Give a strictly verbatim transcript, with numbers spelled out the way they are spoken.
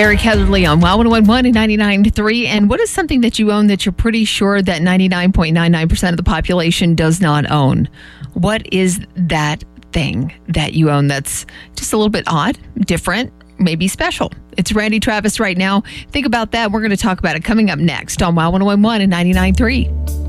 Eric Heatherly on Wow one oh one point one and ninety-nine point three. And what is something that you own that you're pretty sure that ninety-nine point nine nine percent of the population does not own? What is that thing that you own that's just a little bit odd, different, maybe special? It's Randy Travis right now. Think about that. We're going to talk about it coming up next on Wow one oh one point one and ninety-nine point three.